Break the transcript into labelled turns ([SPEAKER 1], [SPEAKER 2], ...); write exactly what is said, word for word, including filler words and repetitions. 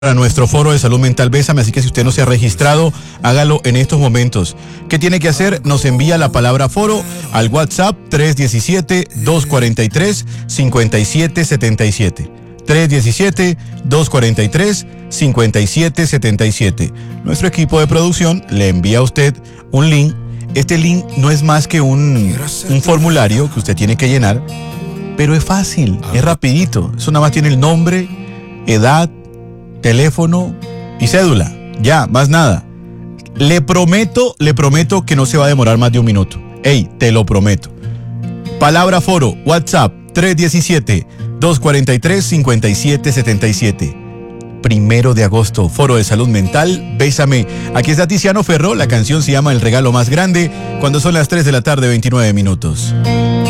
[SPEAKER 1] Para nuestro foro de salud mental Bésame, así que si usted no se ha registrado, hágalo en estos momentos. ¿Qué tiene que hacer? Nos envía la palabra foro al WhatsApp tres uno siete, dos cuatro tres, cinco siete siete siete. tres uno siete, dos cuatro tres, cinco siete siete siete. Nuestro equipo de producción le envía a usted un link. Este link no es más que un, un formulario que usted tiene que llenar, pero es fácil, es rapidito. Eso nada más tiene el nombre, edad, teléfono y cédula. Ya, más nada. Le prometo, le prometo que no se va a demorar más de un minuto. Ey, te lo prometo. Palabra foro, WhatsApp, tres uno siete, dos cuatro tres, cinco siete siete siete. Primero de agosto, foro de salud mental, Bésame. Aquí está Tiziano Ferro, la canción se llama El regalo más grande, cuando son las tres de la tarde, veintinueve minutos.